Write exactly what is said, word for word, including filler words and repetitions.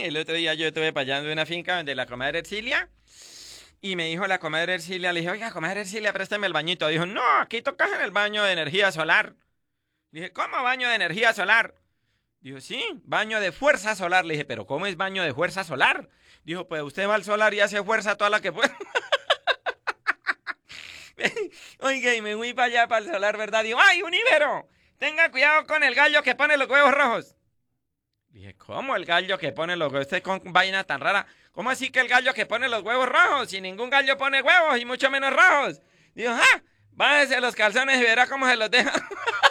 El otro día yo estuve payando en una finca donde la comadre Ercilia. Y me dijo la comadre Ercilia, le dije, oiga, comadre Ercilia, préstame el bañito. Dijo, no, aquí tocas en el baño de energía solar. Le dije, ¿cómo baño de energía solar? Dijo, sí, baño de fuerza solar. Le dije, ¿pero cómo es baño de fuerza solar? Dijo, pues usted va al solar y hace fuerza toda la que puede. Oiga, y me fui para allá, para el solar, ¿verdad? Dijo, ¡ay, un íbero! Tenga cuidado con el gallo que pone los huevos rojos. Dije, ¿cómo el gallo que pone los huevos? Usted con vaina tan rara. ¿Cómo así que el gallo que pone los huevos rojos? Si ningún gallo pone huevos y mucho menos rojos. Dijo, ¡ah! Bájese los calzones y verá cómo se los deja.